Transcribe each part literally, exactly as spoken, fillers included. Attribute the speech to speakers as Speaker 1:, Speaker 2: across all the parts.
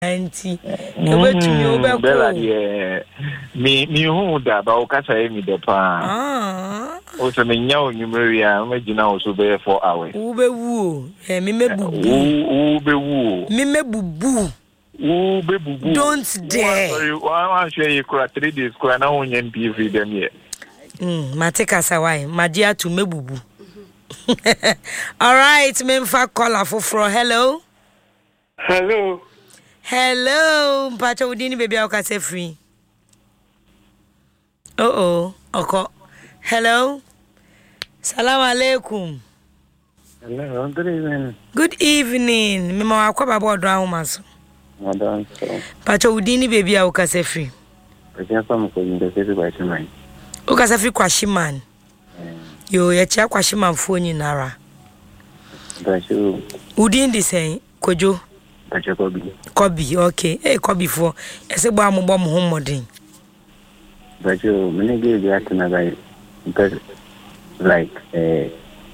Speaker 1: Auntie, you bet me over.
Speaker 2: Bella, yeah, me, me, who that, but Ocasa, me the pan.
Speaker 1: Ah,
Speaker 2: also, me know you marry, I'm making also there for hours.
Speaker 1: Ube woo, and me me boo,
Speaker 2: Ube woo,
Speaker 1: me me boo boo.
Speaker 2: Ube boo,
Speaker 1: don't dare.
Speaker 2: I want to share you cry three days, cry now on N P V them yet.
Speaker 1: Hmm, Mateka Sawai, Madia to me boo boo. All right, me fa call for fro. Hello.
Speaker 3: Hello.
Speaker 1: Hello, Pacha Udini baby I say free. Oh oh, okay. Hello. Salam alaikum.
Speaker 3: Hello, good evening.
Speaker 1: Good evening. Me ma akwa baba odra homaso.
Speaker 3: Madam.
Speaker 1: Pacha Udini baby I say free.
Speaker 3: Pacha from ko inde se Kwashiman.
Speaker 1: O ka say free Kwashiman. Yo ye chia Kwashiman fo nyinara.
Speaker 3: Pacha
Speaker 1: Udini say Kojo.
Speaker 3: Pacha Kobi.
Speaker 1: Kobi, okay. Hey, Kobi for. Ese bo ambo mo homodin.
Speaker 3: Pacha, many give you at another because like eh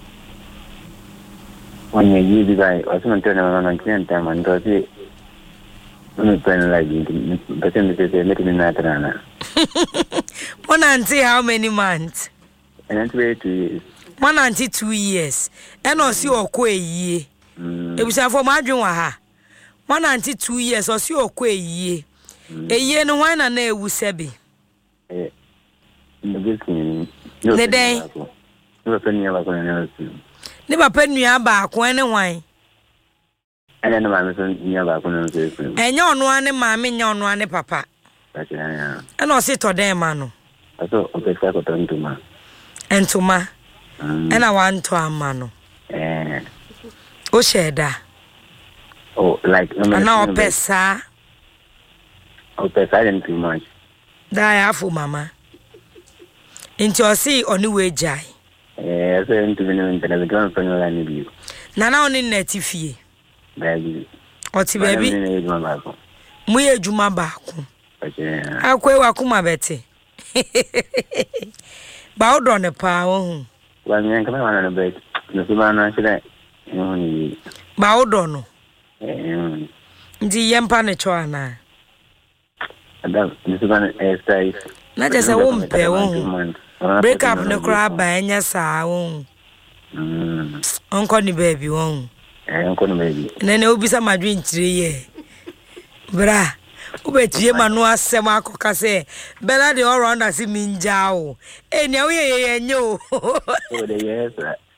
Speaker 3: when you use the guy or someone turn around and clean time and does it when you plan like but then they say let me not run.
Speaker 1: One auntie how many months?
Speaker 3: And that's way two years.
Speaker 1: One auntie two years. And also okwe ye. E busa for madwin wa ha. One auntie two years or see okwe ye. E ye no wan na na ewu sebe.
Speaker 3: Eh. No good thing.
Speaker 1: Ne dey.
Speaker 3: No penny about one.
Speaker 1: Ne papa nua ba ko ene wan.
Speaker 3: Ene no ma so nya ba ko no so.
Speaker 1: Enye ono ane maame nya ono ane papa.
Speaker 3: Pacha ya.
Speaker 1: Ene o se to den ma no.
Speaker 3: Aso o pesa ko tantuma.
Speaker 1: Entuma. Ena wan to ama no.
Speaker 3: Eh.
Speaker 1: O sheda.
Speaker 3: Oh, like no
Speaker 1: man. Ana o pesa.
Speaker 3: O pesa dem too much.
Speaker 1: Da ya fu mama. Inti o si oni we jai.
Speaker 3: Eh, so into the internet go on la ni bi.
Speaker 1: Na na oni neti fie.
Speaker 3: Baby.
Speaker 1: O ti baby. Mu ye juma ba ko.
Speaker 3: Pacha.
Speaker 1: Akwe wa kuma beti. Ba o do ne pa wo hu.
Speaker 3: Wa nyen kana wana na bet. No si ma na shire. No ni.
Speaker 1: Ba o do no.
Speaker 3: Eh.
Speaker 1: Ndi yempa ne cho ana.
Speaker 3: Adam, ni si ma na exercise.
Speaker 1: Na je se wo mpe wo hu. Break up ne kra ba enya sa wo.
Speaker 3: Mm.
Speaker 1: Onko ni baby wo.
Speaker 3: Eh, onko ni baby.
Speaker 1: Nene obisa madwe ntire ye. Bra. Ubetie manu asem akoka se bela de all round as minja o. Eh nia wo ye ye nyo.
Speaker 3: Oh, the yes.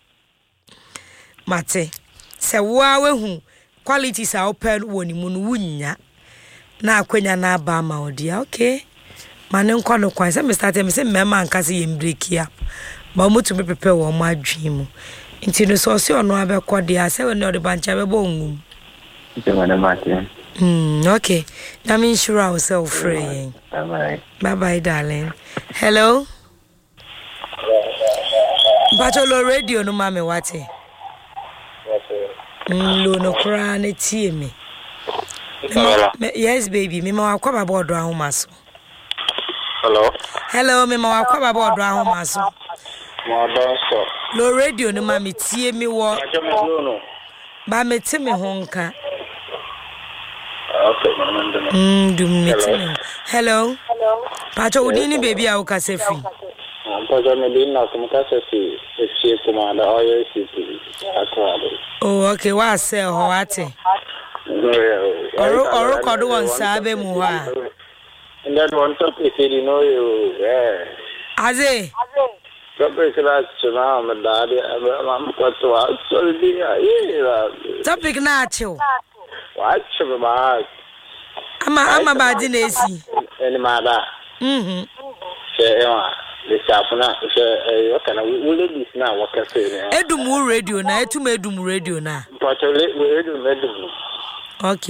Speaker 1: Mate. Se wo awehu qualities a open woni mu no wunya. Na akwanya na aba ma odia. Okay. Mane nkwa no kwan se me start me se mema anka se yem break ya. Ba mutu me prepare wo ma adwen mu. Nti no so se ono abekọ dia se we no de bancha be bo ngum.
Speaker 3: Nti mana mate.
Speaker 1: Hmm, okay. That means sure ourselves free.
Speaker 3: Bye bye.
Speaker 1: Bye bye, darling. Hello? Batolo radio no mame wate. Hmm, lo no kura ne tie me. Yes, baby. Me ma wakwa baba odo ahomaso.
Speaker 4: Hello?
Speaker 1: Hello, me ma wakwa baba odo ahomaso.
Speaker 4: Ma don so.
Speaker 1: Lo radio no mame tie me wo. Ba me tie me honka.
Speaker 4: Okay,
Speaker 1: mm, do me hello. Hello. Hello. Pacho udini baby a ukase free.
Speaker 4: Pacho me din na kumukase free. Echi kumanda oyo sisi.
Speaker 1: Oh, okay. Wa say ho ate. Oru oru kodu won sabe mu ha.
Speaker 4: And that one topic you know you yeah.
Speaker 1: Aze.
Speaker 4: Topic la chuna me dadi am kwatwa so dia yeah.
Speaker 1: Topic na acho.
Speaker 4: Watch my
Speaker 1: Ama ama ba di na esi.
Speaker 4: Eni ma da.
Speaker 1: Mhm.
Speaker 4: Se ewa, le chapuna se eh wakana we ladies na wakase ne.
Speaker 1: Edum radio na etum edum radio na.
Speaker 4: Pacho le edum edum.
Speaker 1: Okay.